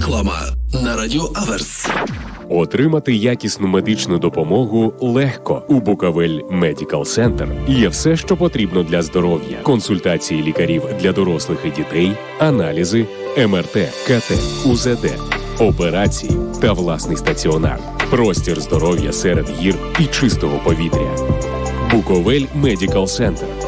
Реклама на Радіо Аверс. Отримати якісну медичну допомогу легко. У Буковель Медикал Центр є все, що потрібно для здоров'я. Консультації лікарів для дорослих і дітей, аналізи, МРТ, КТ, УЗД, операції та власний стаціонар. Простір здоров'я серед гір і чистого повітря. Буковель Медикал Центр.